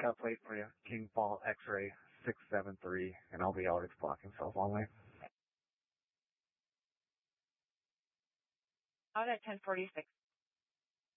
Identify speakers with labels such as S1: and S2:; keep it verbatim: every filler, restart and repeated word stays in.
S1: got a plate for you. King Fall X-ray six seven three, and I'll be Alex blocking self only.
S2: Out at ten forty-six.